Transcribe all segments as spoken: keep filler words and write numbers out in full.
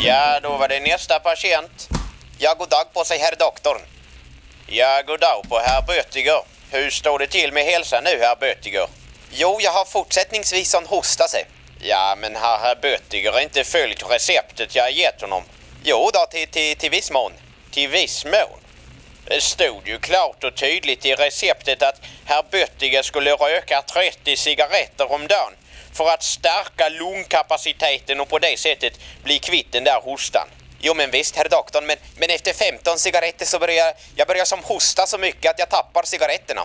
Ja, då var det nästa patient. Ja, god dag på sig, herr doktorn. Ja, god dag på herr Böttiger. Hur står det till med hälsan nu, herr Böttiger? Jo, jag har fortsättningsvis sån hosta sig. Ja, men har herr Böttiger inte följt receptet jag gett honom? Jo då, till, till, till viss mån. Till viss mån? Det stod ju klart och tydligt i receptet att herr Böttiger skulle röka trettio cigaretter om dagen för att stärka lungkapaciteten och på det sättet bli kvitt den där hostan. Jo men visst, herr doktorn, men, men efter femton cigaretter så börjar jag börjar som hosta så mycket att jag tappar cigaretterna.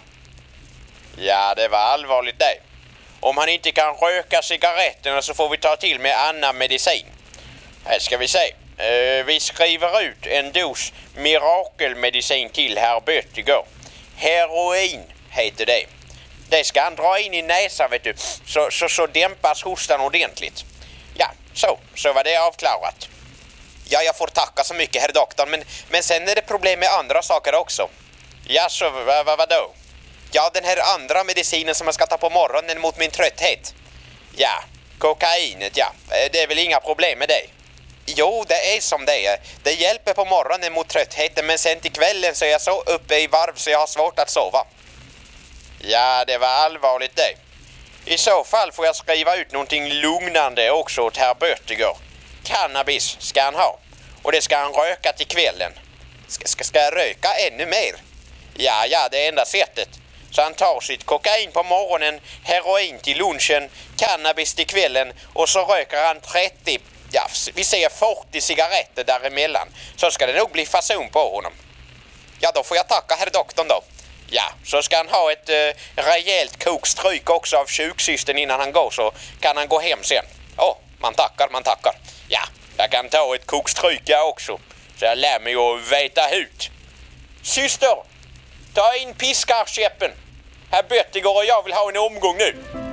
Ja, det var allvarligt det. Om han inte kan röka cigaretterna så får vi ta till med annan medicin. Här ska vi se. Uh, vi skriver ut en dos mirakelmedicin till herr Böttiger. Heroin heter det. Det ska han dra in i näsan, vet du. Så, så, så dämpas hostan ordentligt. Ja, så. Så var det avklarat. Ja, jag får tacka så mycket, herr doktorn. Men, men sen är det problem med andra saker också. Ja, så vad, vad, vad då? Ja, den här andra medicinen som jag ska ta på morgonen mot min trötthet. Ja, kokainet, ja. Det är väl inga problem med det. Jo, det är som det är. Det hjälper på morgonen mot tröttheten, men sen till kvällen så är jag så uppe i varv så jag har svårt att sova. Ja, det var allvarligt det. I så fall får jag skriva ut någonting lugnande också åt herr Böttiger. Cannabis ska han ha. Och det ska han röka till kvällen. Ska, ska, ska jag röka ännu mer? Ja, ja, det är enda sättet. Så han tar sitt kokain på morgonen, heroin till lunchen, cannabis till kvällen och så röker han trettio, ja, vi säger fyrtio cigaretter däremellan. Så ska det nog bli fason på honom. Ja, då får jag tacka herr doktorn då. Ja, så ska han ha ett eh, rejält kokstryk också av sjuksystern innan han går, så kan han gå hem sen. Åh, oh, man tackar, man tackar. Ja, jag kan ta ett kokstryk jag också. Så jag lär mig att veta ut. Syster, ta in piskarkäppen. Herr Böttiger och jag vill ha en omgång nu.